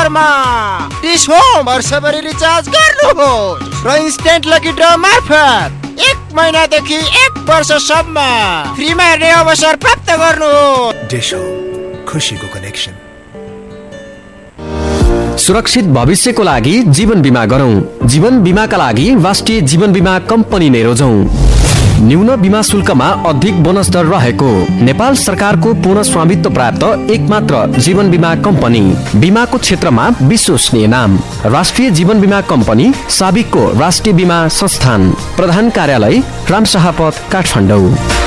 नम्बरमा dish home वर्षभरि recharge गर्नुहोस् र इन्स्टेन्ट लकी ड्र मार्फत 1 महिनादेखि 1 वर्षसम्म फ्रीमा हेर्ने अवसर प्राप्त गर्नुहोस्। डिश होम, खुसीको कनेक्सन। सुरक्षित भविष्यको लागि जीवन बीमा गरौँ। जीवन बीमाका लागि राष्ट्रिय जीवन बीमा कम्पनी नै रोजौँ। न्यून बीमा शुल्कमा अधिक बोनस दर रहेको नेपाल सरकारको पूर्ण स्वामित्व प्राप्त एकमात्र जीवन बीमा कम्पनी। बीमाको क्षेत्रमा विश्वसनीय नाम राष्ट्रिय जीवन बीमा कम्पनी, साबिकको राष्ट्रिय बीमा संस्थान। प्रधान कार्यालय रामशाहपथ, काठमाडौँ।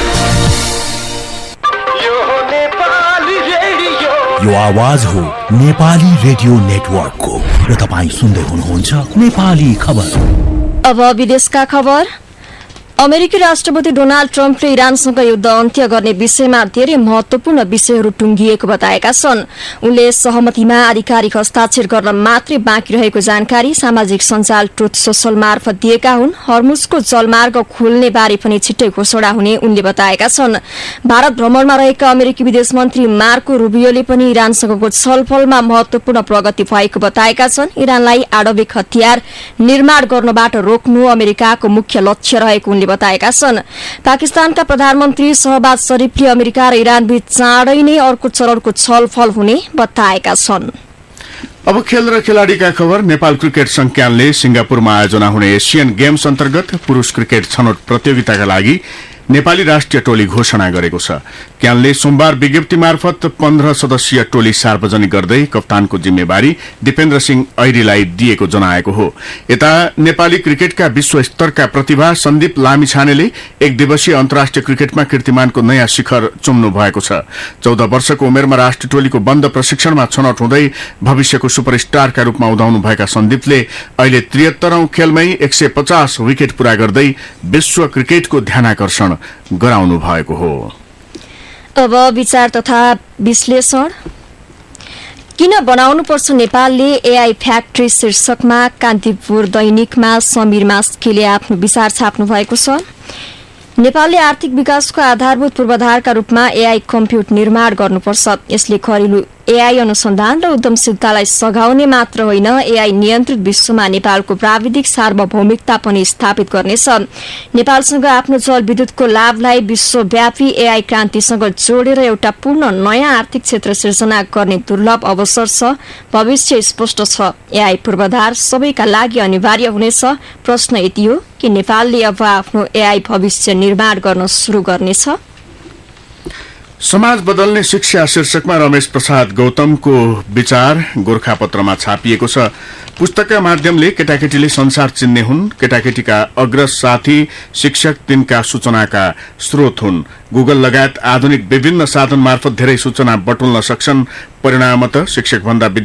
यो आवाज हो नेपाली रेडियो नेटवर्कको र तपाईँ सुन्दै हुनुहुन्छ नेपाली खबर। अब विदेशका खबर। अमेरिकी राष्ट्रपति डोनाल्ड ट्रम्पले इरानसँग युद्ध अन्त्य गर्ने विषयमा धेरै महत्वपूर्ण विषयहरू टुंगिएको बताएका छन्। उनले सहमतिमा आधिकारिक हस्ताक्षर गर्न मात्रै बाँकी रहेको जानकारी सामाजिक सञ्जाल ट्रुथ सोशल मार्फत दिएका हुन्। हर्मुजको जलमार्ग खोल्ने बारे पनि छिट्टै घोषणा हुने उनले बताएका छन्। भारत भ्रमणमा रहेका अमेरिकी विदेश मन्त्री मार्को रुबियोले पनि इरानसँगको छलफलमा महत्वपूर्ण प्रगति भएको बताएका छन्। इरानलाई आणविक हतियार निर्माण गर्नबाट रोक्नु अमेरिकाको मुख्य लक्ष्य रहेको उनले बताएका छन्। पाकिस्तानका प्रधानमन्त्री शहबाज शरीफले अमेरिका र इरान बीच चाँडै नै अर्को चरणको छलफल हुने बताएका छन्। अब खेल र खेलाड़ीका खबर। नेपाल क्रिकेट संज्ञानले सिंगापुरमा आयोजना हुने एशियन गेम्स अन्तर्गत पुरुष क्रिकेट छनौट प्रतियोगिताका लागि नेपाली राष्ट्रिय टोली घोषणा गरेको छ। क्यानले सोमबार विज्ञप्ति मार्फत 15 सदस्यीय टोली सार्वजनिक गर्दै कप्तानको जिम्मेवारी दिपेन्द्र सिंह ऐरीलाई दिएको जनाएको हो। यता नेपाली क्रिकेटका विश्व स्तरका प्रतिभा सन्दीप लामिछानेले एक दिवसीय अन्तर्राष्ट्रिय क्रिकेटमा कीर्तिमानको नयाँ शिखर चुम्नु भएको छ। 14 वर्षको उमेरमा राष्ट्रिय टोलीको बन्द प्रशिक्षणमा छनौट हुँदै भविष्यको सुपरस्टारका रूपमा उदाउनु भएका सन्दीपले अहिले 73औं खेलमै 150 विकेट पूरा गर्दै विश्व क्रिकेटको ध्यानाकर्षण गराउनु भएको हो। अब विचार तथा विश्लेषण। किन बनाउनुपर्छ नेपालले एआई फ्याक्ट्री शीर्षकमा कान्तिपुर दैनिकमा समीर मास्केले आफ्नो विचार छाप्नु भएको छ। नेपालले आर्थिक विकासको आधारभूत पूर्वाधारका रूपमा एआई कम्प्युट निर्माण गर्नुपर्छ। यसले घरेलु एआई अनुसन्धान र उद्यमशीलतालाई सघाउने मात्र होइन, एआई नियन्त्रित विश्वमा नेपालको प्राविधिक सार्वभौमिकता पनि स्थापित गर्नेछ। नेपालसँग आफ्नो जलविद्युतको लाभलाई विश्वव्यापी एआई क्रान्तिसँग जोडेर एउटा पूर्ण नयाँ आर्थिक क्षेत्र सिर्जना गर्ने दुर्लभ अवसर छ। भविष्य स्पष्ट छ। एआई पूर्वाधार सबैका लागि अनिवार्य हुनेछ। प्रश्न यति हो कि नेपालले अब आफ्नो एआई भविष्य निर्माण गर्न सुरु गर्नेछ। समाज बदल्ने शिक्षा शीर्षकमा रमेश प्रसाद गौतमको विचार गोरखापत्रमा छापिएको छ। पुस्तकका माध्यमले केटाकेटीले संसार चिन्ने हुन्। केटाकेटीका अग्रज साथी शिक्षक तिनका सूचनाका स्रोत हुन्। गुगल लगायत आधुनिक विभिन्न साधन मार्फत धेरै सूचना बटुल्न सक्छन्। परिणामतः शिक्षक भन्दा